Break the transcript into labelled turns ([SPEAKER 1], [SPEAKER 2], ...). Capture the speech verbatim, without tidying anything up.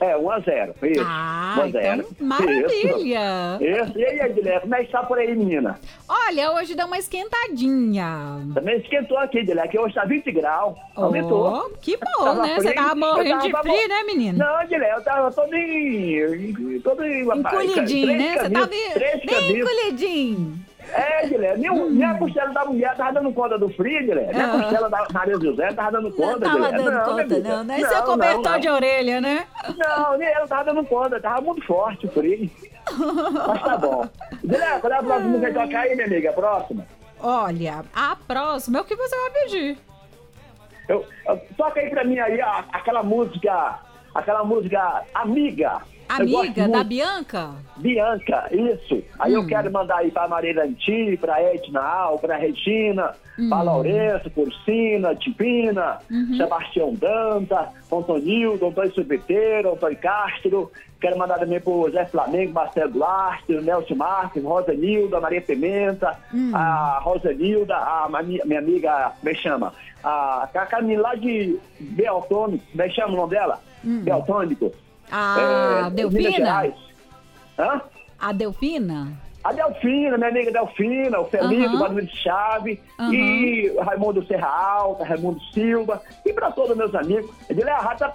[SPEAKER 1] É, um a zero. Isso.
[SPEAKER 2] Ah,
[SPEAKER 1] um a zero.
[SPEAKER 2] então, maravilha.
[SPEAKER 1] Isso. Isso. E aí, Edilé, como é que tá por aí, menina?
[SPEAKER 2] Olha, hoje deu uma esquentadinha.
[SPEAKER 1] Também esquentou aqui, Edilé, que hoje tá vinte graus. Aumentou.
[SPEAKER 2] Oh, que bom,
[SPEAKER 1] Tava
[SPEAKER 2] né? Você
[SPEAKER 1] frio,
[SPEAKER 2] tava morrendo
[SPEAKER 1] eu tava-
[SPEAKER 2] de frio, né, menino?
[SPEAKER 1] Não, Edilé, eu tava todo em... Todo em
[SPEAKER 2] Encolhidinho,
[SPEAKER 1] três
[SPEAKER 2] né? Você
[SPEAKER 1] camisas,
[SPEAKER 2] tava
[SPEAKER 1] três
[SPEAKER 2] bem
[SPEAKER 1] camisas.
[SPEAKER 2] encolhidinho.
[SPEAKER 1] É, Edilé, minha,
[SPEAKER 2] Hum.
[SPEAKER 1] minha costela da mulher tava dando conta do frio, Edilé. Minha
[SPEAKER 2] Ah.
[SPEAKER 1] costela da Maria José tava dando conta,
[SPEAKER 2] Não tava
[SPEAKER 1] Edilé.
[SPEAKER 2] dando
[SPEAKER 1] Não,
[SPEAKER 2] conta,
[SPEAKER 1] minha
[SPEAKER 2] não,
[SPEAKER 1] amiga.
[SPEAKER 2] né? Esse é o cobertor
[SPEAKER 1] não,
[SPEAKER 2] de orelha, né?
[SPEAKER 1] Não, nem ela tava dando conta, tava muito forte o frio. Mas tá bom. Edilé, qual é a próxima que vai tocar aí, minha amiga? A próxima?
[SPEAKER 2] Olha, a próxima é o que você vai pedir.
[SPEAKER 1] Eu, eu- toca aí pra mim aí a- aquela música, aquela música Amiga. Eu gosto
[SPEAKER 2] Amiga da
[SPEAKER 1] muito.
[SPEAKER 2] Bianca?
[SPEAKER 1] Bianca, isso. Aí
[SPEAKER 2] Hum.
[SPEAKER 1] eu quero mandar aí pra Maria Anti, pra Edna Al, pra Regina,
[SPEAKER 2] Hum.
[SPEAKER 1] pra Lourenço, Porcina, Tipina,
[SPEAKER 2] Uhum.
[SPEAKER 1] Sebastião Danta, Antonildo, Antônio Subiteiro, Antônio Castro. Quero mandar também pro Zé Flamengo, Marcelo Duarte, Nelson Marques, Rosa Nilda, Maria Pimenta,
[SPEAKER 2] Hum.
[SPEAKER 1] a Rosa Nilda, a ma- minha amiga, como é que chama? A, a Camila lá de Beltônico, como é que chama o nome dela?
[SPEAKER 2] Hum.
[SPEAKER 1] Beltônico.
[SPEAKER 2] A
[SPEAKER 1] É, Minas
[SPEAKER 2] Delfina?
[SPEAKER 1] Gerais. Hã?
[SPEAKER 2] A Delfina?
[SPEAKER 1] A Delfina, minha amiga Delfina, o Felipe,
[SPEAKER 2] Aham.
[SPEAKER 1] o Barulho de Chave,
[SPEAKER 2] Aham.
[SPEAKER 1] e o Raimundo Serra Alta, Raimundo Silva, e para todos meus amigos. Eu digo, a rádio tá